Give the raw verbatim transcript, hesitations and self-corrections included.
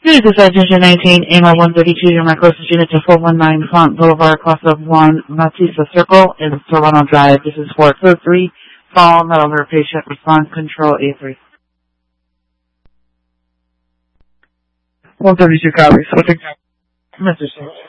This is Attention nineteen, A M L one thirty-two, your my closest unit to four one nine Font Boulevard, Class of one, Matissa Circle, in Toronto Drive. This is four two three, call, not over patient, response control, A three. one thirty-two copies. What's exactly? Mister Singh.